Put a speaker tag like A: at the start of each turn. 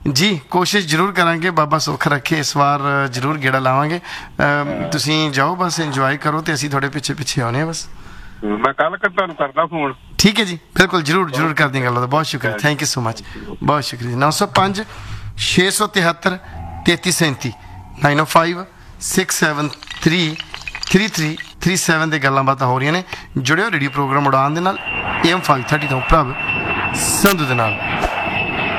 A: ਜੀ ਕੋਸ਼ਿਸ਼ ਜ਼ਰੂਰ ਕਰਾਂਗੇ, ਬਾਬਾ ਸੁੱਖ ਰੱਖੇ, ਇਸ ਵਾਰ ਜ਼ਰੂਰ ਗੇੜਾ ਲਾਵਾਂਗੇ। ਤੁਸੀਂ ਜਾਓ, ਬਸ ਇੰਜੋਏ ਕਰੋ ਤੇ ਅਸੀਂ ਤੁਹਾਡੇ ਪਿੱਛੇ ਪਿੱਛੇ ਆਉਣੇ ਆ ਬਸ।
B: ਮੈਂ ਕੱਲ ਤੁਹਾਨੂੰ ਕਰਦਾ ਫੋਨ।
A: ਠੀਕ ਹੈ ਜੀ, ਬਿਲਕੁਲ ਜ਼ਰੂਰ ਜ਼ਰੂਰ ਕਰਦੀ ਗੱਲ ਦਾ। ਬਹੁਤ ਸ਼ੁਕਰੀਆ, ਥੈਂਕ ਯੂ ਸੋ ਮਚ, ਬਹੁਤ ਸ਼ੁਕਰੀਆ। 905 673 3337 905 673 3337 ਦੇ ਗੱਲਾਂ ਬਾਤਾਂ ਹੋ ਰਹੀਆਂ ਨੇ। ਜੁੜਿਓ ਰੇਡੀਓ ਪ੍ਰੋਗਰਾਮ ਉਡਾਨ ਦੇ ਨਾਲ, AM 530 ਤੋਂ ਪ੍ਰਭ ਸੰਧੂ ਦੇ ਨਾਲ।